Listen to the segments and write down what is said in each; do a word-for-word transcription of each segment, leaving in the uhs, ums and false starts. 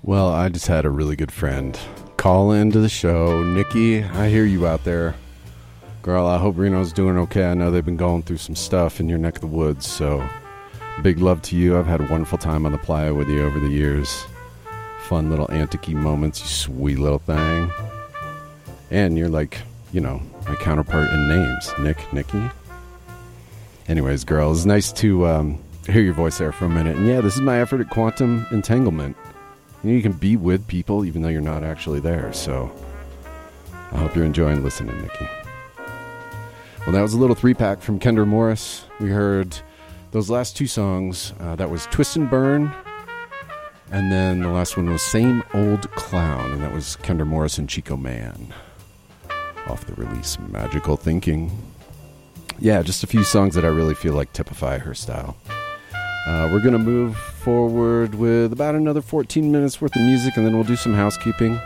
Well, I just had a really good friend call into the show. Nikki, I hear you out there. Girl, I hope Reno's doing okay. I know they've been going through some stuff in your neck of the woods, so big love to you. I've had a wonderful time on the playa with you over the years. Fun little antique moments, you sweet little thing. And you're like, you know, my counterpart in names. Nick, Nikki. Anyways, girl, it's nice to um, hear your voice there for a minute. And yeah, this is my effort at quantum entanglement. You know, you can be with people even though you're not actually there. So I hope you're enjoying listening, Nikki. Well, that was a little three-pack from Kendra Morris. We heard those last two songs. Uh, that was Twist and Burn. And then the last one was Same Old Clown. And that was Kendra Morris and Chico Man. Off the release Magical Thinking. Yeah, just a few songs that I really feel like typify her style. Uh, we're going to move forward with about another fourteen minutes worth of music, and then we'll do some housekeeping.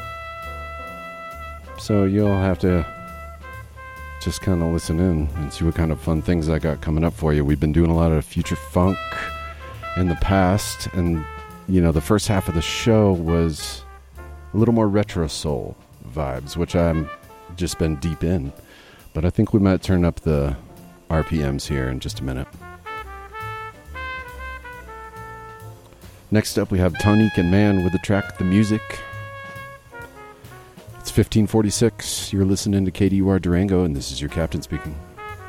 So you'll have to just kind of listen in and see what kind of fun things I got coming up for you. We've been doing a lot of future funk in the past, and, you know, the first half of the show was a little more retro soul vibes, which I'm just been deep in. But I think we might turn up the R P Ms here in just a minute. Next up, we have Tonique and Man with the track The Music. It's fifteen forty-six. You're listening to K D U R Durango, and this is your captain speaking.